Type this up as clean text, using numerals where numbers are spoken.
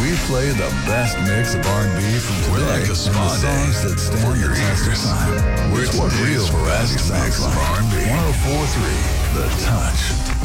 We play the best mix of R&B from today. We're like a spa and the songs day that stand for the your test of ears. time. We're It's what real today's variety best sounds mix of like. R&B. 104.3 The Touch.